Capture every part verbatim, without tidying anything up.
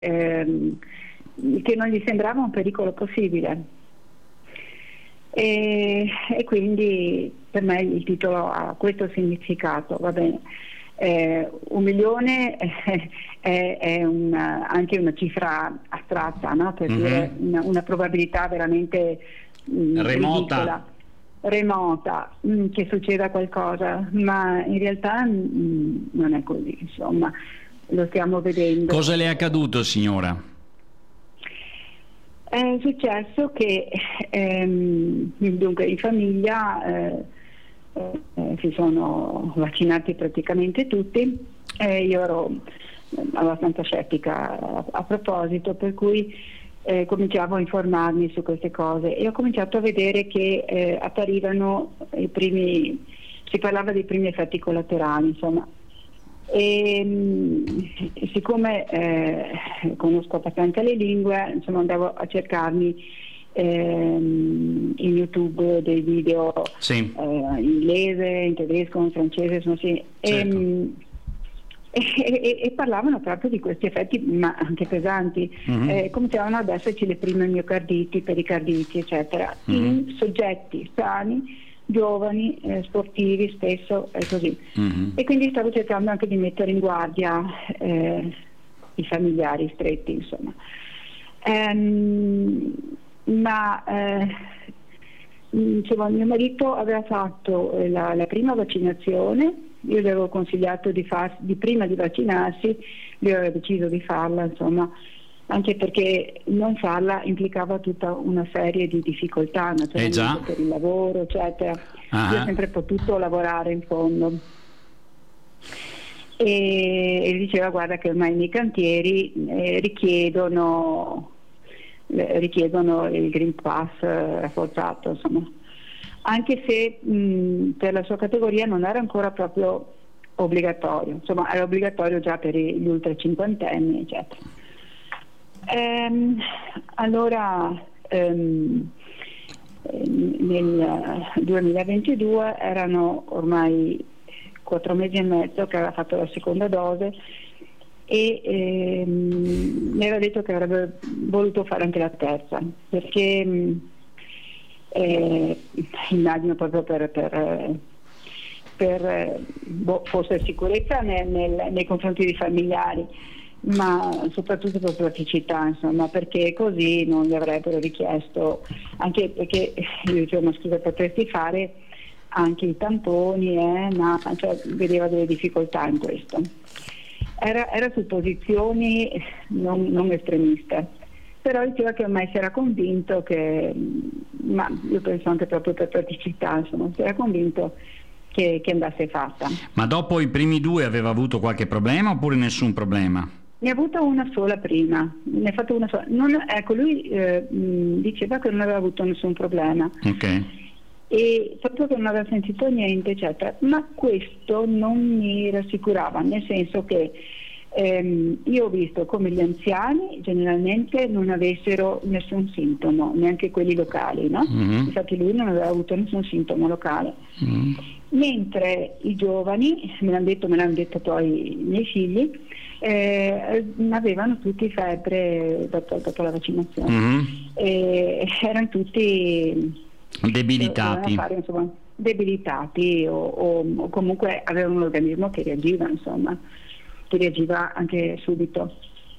ehm, che non gli sembrava un pericolo possibile. E, e quindi per me il titolo ha questo significato, va bene. Eh, un milione è, è, è una, anche una cifra astratta, no? Per mm-hmm. dire una, una probabilità veramente mh, remota, ridicola, remota mh, che succeda qualcosa, ma in realtà mh, non è così, insomma, lo stiamo vedendo. Cosa le è accaduto, signora? È successo che ehm, dunque in famiglia eh, eh, si sono vaccinati praticamente tutti e io ero abbastanza scettica a, a proposito, per cui eh, cominciavo a informarmi su queste cose e ho cominciato a vedere che eh, apparivano i primi, si parlava dei primi effetti collaterali, insomma. E siccome eh, conosco abbastanza le lingue, insomma, andavo a cercarmi ehm, in YouTube dei video sì. eh, in inglese, in tedesco, in francese, insomma, sì. Certo. e, e, e parlavano proprio di questi effetti, ma anche pesanti. Mm-hmm. Eh, cominciavano ad esserci le prime miocarditi, pericarditi, eccetera, mm-hmm. in soggetti sani, giovani, eh, sportivi, spesso è così. Mm-hmm. E quindi stavo cercando anche di mettere in guardia eh, i familiari stretti, insomma. Ehm, ma eh, insomma, mio marito aveva fatto eh, la, la prima vaccinazione, io gli avevo consigliato di, far, di prima di vaccinarsi, lui aveva deciso di farla, insomma, anche perché non farla implicava tutta una serie di difficoltà, naturalmente, eh per il lavoro, eccetera. Uh-huh. Io ho sempre potuto lavorare in fondo. E, e diceva, guarda che ormai i miei cantieri eh, richiedono, eh, richiedono il Green Pass eh, rafforzato, insomma. Anche se mh, per la sua categoria non era ancora proprio obbligatorio, insomma era obbligatorio già per gli ultra cinquantenni, eccetera. Ehm, allora ehm, nel duemilaventidue erano ormai quattro mesi e mezzo che aveva fatto la seconda dose e ehm, mi aveva detto che avrebbe voluto fare anche la terza, perché eh, immagino proprio per, per, per boh, forse sicurezza nel, nel, nei confronti dei familiari, ma soprattutto per praticità, insomma, perché così non gli avrebbero richiesto, anche perché io dicevo, ma scusa, potresti fare anche i tamponi, eh? Ma cioè, vedeva delle difficoltà in questo. Era, era su posizioni non, non estremiste, però diceva che ormai si era convinto che, ma io penso anche proprio per praticità, insomma, si era convinto che, che andasse fatta. Ma dopo i primi due aveva avuto qualche problema oppure nessun problema? Ne ha avuta una sola prima, ne ha fatto una sola. Non, ecco, lui eh, mh, diceva che non aveva avuto nessun problema. Ok. E proprio che non aveva sentito niente, eccetera. Ma questo non mi rassicurava, nel senso che ehm, io ho visto come gli anziani generalmente non avessero nessun sintomo, neanche quelli locali, no? Mm-hmm. Infatti lui non aveva avuto nessun sintomo locale. Mm-hmm. Mentre i giovani, me l'hanno detto, me l'hanno detto poi i miei figli, eh, avevano tutti febbre dopo, dopo la vaccinazione. Mm-hmm. E erano tutti debilitati, fare, insomma, debilitati o, o, o comunque avevano un organismo che reagiva, insomma, che reagiva anche subito.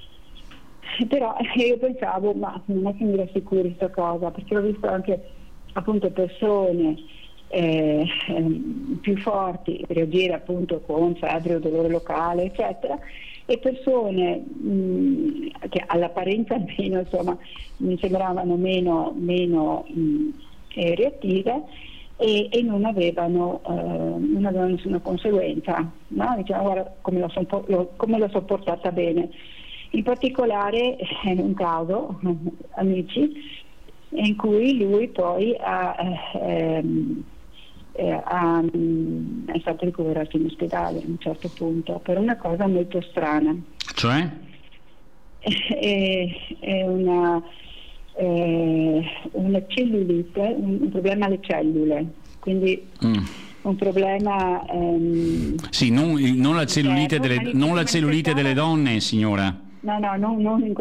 Però io pensavo, ma non è che mi rassicuri questa cosa, perché ho visto anche appunto persone eh, più forti reagire appunto con febbre o dolore locale, eccetera, e persone mh, che all'apparenza almeno, insomma, mi sembravano meno, meno mh, eh, reattive e, e non avevano eh, non avevano nessuna conseguenza, no? Diciamo, guarda come l'ho, soppo- l'ho, come l'ho sopportata bene. In particolare in un caso, amici, in cui lui poi ha, ehm, eh, ha, è stato ricoverato in ospedale a un certo punto per una cosa molto strana. Cioè? È, è una, è una cellulite, un, un problema alle cellule, quindi mm. un problema... Ehm, sì, non, non la cellulite, delle, non la cellulite delle donne, signora. no, no, non, non in